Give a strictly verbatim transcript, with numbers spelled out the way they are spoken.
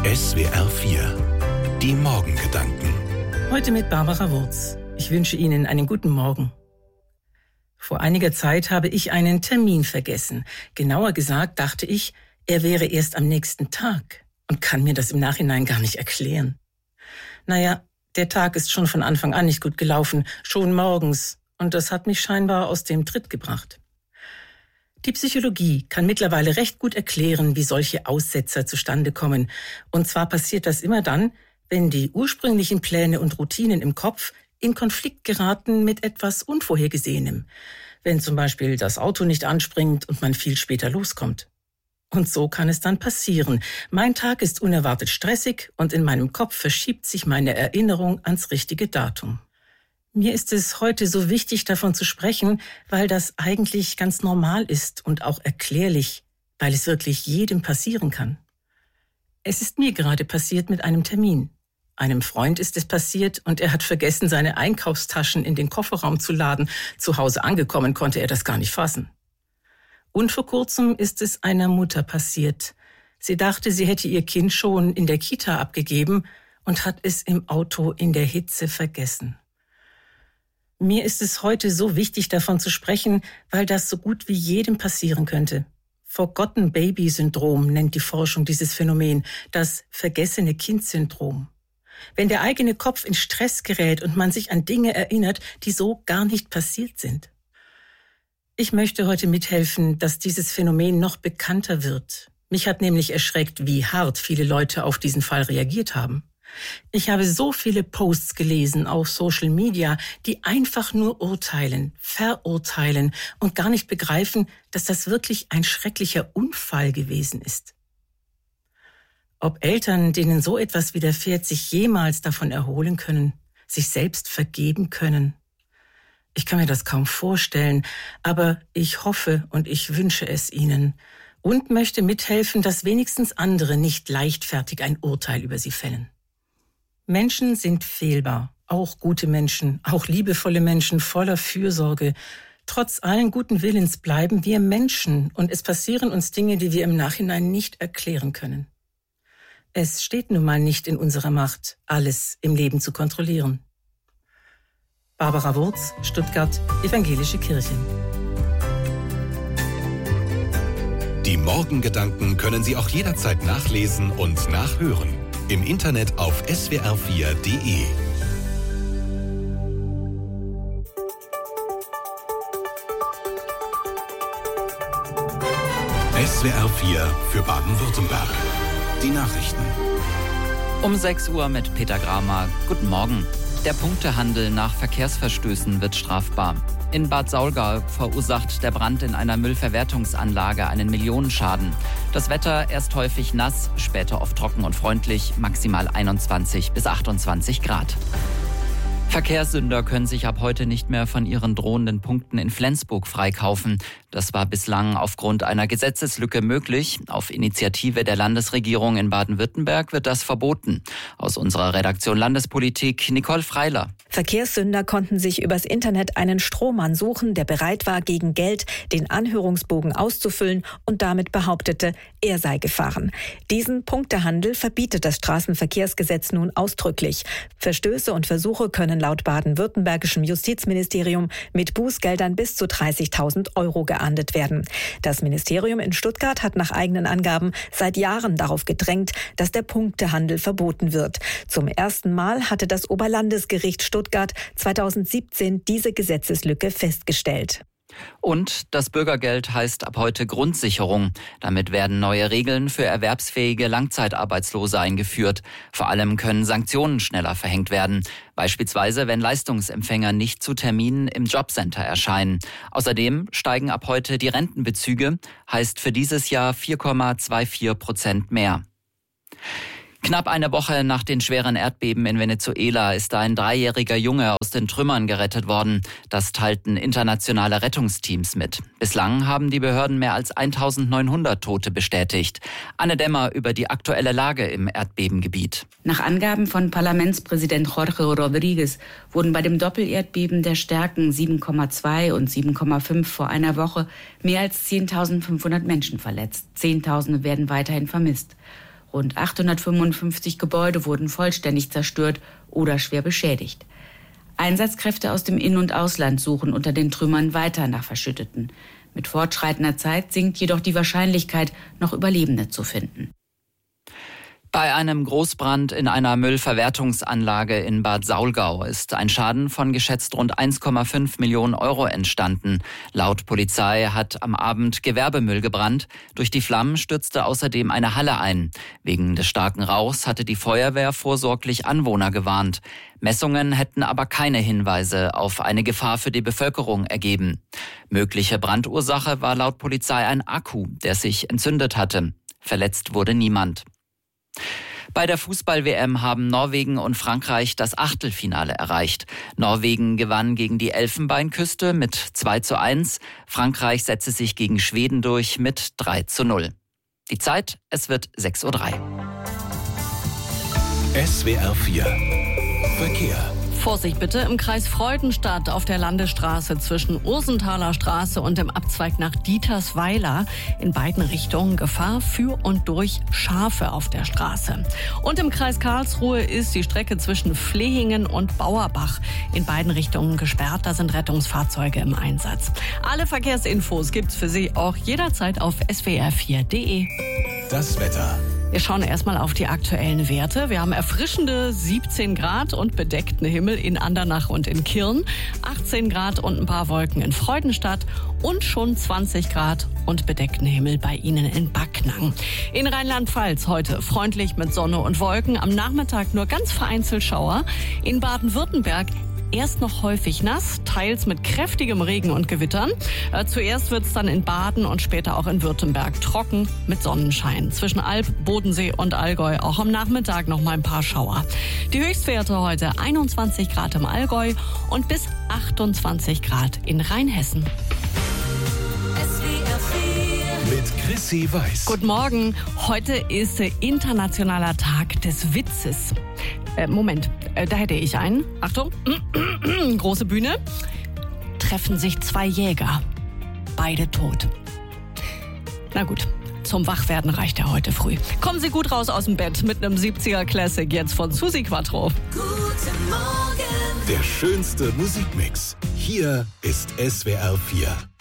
S W R vier, die Morgengedanken. Heute mit Barbara Wurz. Ich wünsche Ihnen einen guten Morgen. Vor einiger Zeit habe ich einen Termin vergessen. Genauer gesagt dachte ich, er wäre erst am nächsten Tag und kann mir das im Nachhinein gar nicht erklären. Naja, der Tag ist schon von Anfang an nicht gut gelaufen, schon morgens, und das hat mich scheinbar aus dem Tritt gebracht. Die Psychologie kann mittlerweile recht gut erklären, wie solche Aussetzer zustande kommen. Und zwar passiert das immer dann, wenn die ursprünglichen Pläne und Routinen im Kopf in Konflikt geraten mit etwas Unvorhergesehenem. Wenn zum Beispiel das Auto nicht anspringt und man viel später loskommt. Und so kann es dann passieren. Mein Tag ist unerwartet stressig und in meinem Kopf verschiebt sich meine Erinnerung ans richtige Datum. Mir ist es heute so wichtig, davon zu sprechen, weil das eigentlich ganz normal ist und auch erklärlich, weil es wirklich jedem passieren kann. Es ist mir gerade passiert mit einem Termin. Einem Freund ist es passiert und er hat vergessen, seine Einkaufstaschen in den Kofferraum zu laden. Zu Hause angekommen konnte er das gar nicht fassen. Und vor kurzem ist es einer Mutter passiert. Sie dachte, sie hätte ihr Kind schon in der Kita abgegeben und hat es im Auto in der Hitze vergessen. Mir ist es heute so wichtig, davon zu sprechen, weil das so gut wie jedem passieren könnte. Forgotten-Baby-Syndrom nennt die Forschung dieses Phänomen, das vergessene Kind-Syndrom. Wenn der eigene Kopf in Stress gerät und man sich an Dinge erinnert, die so gar nicht passiert sind. Ich möchte heute mithelfen, dass dieses Phänomen noch bekannter wird. Mich hat nämlich erschreckt, wie hart viele Leute auf diesen Fall reagiert haben. Ich habe so viele Posts gelesen auf Social Media, die einfach nur urteilen, verurteilen und gar nicht begreifen, dass das wirklich ein schrecklicher Unfall gewesen ist. Ob Eltern, denen so etwas widerfährt, sich jemals davon erholen können, sich selbst vergeben können. Ich kann mir das kaum vorstellen, aber ich hoffe und ich wünsche es ihnen und möchte mithelfen, dass wenigstens andere nicht leichtfertig ein Urteil über sie fällen. Menschen sind fehlbar, auch gute Menschen, auch liebevolle Menschen voller Fürsorge. Trotz allen guten Willens bleiben wir Menschen und es passieren uns Dinge, die wir im Nachhinein nicht erklären können. Es steht nun mal nicht in unserer Macht, alles im Leben zu kontrollieren. Barbara Wurz, Stuttgart, Evangelische Kirche. Die Morgengedanken können Sie auch jederzeit nachlesen und nachhören. Im Internet auf S W R vier Punkt de. S W R vier für Baden-Württemberg. Die Nachrichten. Um sechs Uhr mit Peter Gramer. Guten Morgen. Der Punktehandel nach Verkehrsverstößen wird strafbar. In Bad Saulgau verursacht der Brand in einer Müllverwertungsanlage einen Millionenschaden. Das Wetter erst häufig nass, später oft trocken und freundlich, maximal einundzwanzig bis achtundzwanzig Grad. Verkehrssünder können sich ab heute nicht mehr von ihren drohenden Punkten in Flensburg freikaufen. Das war bislang aufgrund einer Gesetzeslücke möglich. Auf Initiative der Landesregierung in Baden-Württemberg wird das verboten. Aus unserer Redaktion Landespolitik Nicole Freiler. Verkehrssünder konnten sich übers Internet einen Strohmann suchen, der bereit war, gegen Geld den Anhörungsbogen auszufüllen und damit behauptete, er sei gefahren. Diesen Punktehandel verbietet das Straßenverkehrsgesetz nun ausdrücklich. Verstöße und Versuche können laut baden-württembergischem Justizministerium mit Bußgeldern bis zu dreißigtausend Euro geahndet werden. Das Ministerium in Stuttgart hat nach eigenen Angaben seit Jahren darauf gedrängt, dass der Punktehandel verboten wird. Zum ersten Mal hatte das Oberlandesgericht Stuttgart zweitausendsiebzehn diese Gesetzeslücke festgestellt. Und das Bürgergeld heißt ab heute Grundsicherung. Damit werden neue Regeln für erwerbsfähige Langzeitarbeitslose eingeführt. Vor allem können Sanktionen schneller verhängt werden. Beispielsweise, wenn Leistungsempfänger nicht zu Terminen im Jobcenter erscheinen. Außerdem steigen ab heute die Rentenbezüge, heißt für dieses Jahr vier Komma vierundzwanzig Prozent mehr. Knapp eine Woche nach den schweren Erdbeben in Venezuela ist ein dreijähriger Junge aus den Trümmern gerettet worden. Das teilten internationale Rettungsteams mit. Bislang haben die Behörden mehr als eintausendneunhundert Tote bestätigt. Anne Dämmer über die aktuelle Lage im Erdbebengebiet. Nach Angaben von Parlamentspräsident Jorge Rodriguez wurden bei dem Doppelerdbeben der Stärken sieben Komma zwei und sieben Komma fünf vor einer Woche mehr als zehntausendfünfhundert Menschen verletzt. Zehntausende werden weiterhin vermisst. Rund achthundertfünfundfünfzig Gebäude wurden vollständig zerstört oder schwer beschädigt. Einsatzkräfte aus dem In- und Ausland suchen unter den Trümmern weiter nach Verschütteten. Mit fortschreitender Zeit sinkt jedoch die Wahrscheinlichkeit, noch Überlebende zu finden. Bei einem Großbrand in einer Müllverwertungsanlage in Bad Saulgau ist ein Schaden von geschätzt rund eins Komma fünf Millionen Euro entstanden. Laut Polizei hat am Abend Gewerbemüll gebrannt. Durch die Flammen stürzte außerdem eine Halle ein. Wegen des starken Rauchs hatte die Feuerwehr vorsorglich Anwohner gewarnt. Messungen hätten aber keine Hinweise auf eine Gefahr für die Bevölkerung ergeben. Mögliche Brandursache war laut Polizei ein Akku, der sich entzündet hatte. Verletzt wurde niemand. Bei der Fußball-W M haben Norwegen und Frankreich das Achtelfinale erreicht. Norwegen gewann gegen die Elfenbeinküste mit zwei zu eins. Frankreich setzte sich gegen Schweden durch mit drei zu null. Die Zeit, es wird sechs Uhr drei. S W R vier Verkehr. Vorsicht bitte, im Kreis Freudenstadt auf der Landesstraße zwischen Ursenthaler Straße und dem Abzweig nach Dietersweiler. In beiden Richtungen Gefahr für und durch Schafe auf der Straße. Und im Kreis Karlsruhe ist die Strecke zwischen Flehingen und Bauerbach in beiden Richtungen gesperrt. Da sind Rettungsfahrzeuge im Einsatz. Alle Verkehrsinfos gibt's für Sie auch jederzeit auf S W R vier Punkt de. Das Wetter. Wir schauen erstmal auf die aktuellen Werte. Wir haben erfrischende siebzehn Grad und bedeckten Himmel in Andernach und in Kirn, achtzehn Grad und ein paar Wolken in Freudenstadt und schon zwanzig Grad und bedeckten Himmel bei Ihnen in Backnang. In Rheinland-Pfalz heute freundlich mit Sonne und Wolken, am Nachmittag nur ganz vereinzelt Schauer. In Baden-Württemberg erst noch häufig nass, teils mit kräftigem Regen und Gewittern. Äh, zuerst wird es dann in Baden und später auch in Württemberg trocken mit Sonnenschein. Zwischen Alb, Bodensee und Allgäu auch am Nachmittag noch mal ein paar Schauer. Die Höchstwerte heute einundzwanzig Grad im Allgäu und bis achtundzwanzig Grad in Rheinhessen. Mit Chrissy Weiß. Guten Morgen. Heute ist Internationaler Tag des Witzes. Äh, Moment, äh, da hätte ich einen. Achtung, große Bühne. Treffen sich zwei Jäger. Beide tot. Na gut, zum Wachwerden reicht er heute früh. Kommen Sie gut raus aus dem Bett mit einem siebziger Classic jetzt von Susi Quattro. Guten Morgen. Der schönste Musikmix. Hier ist S W R vier.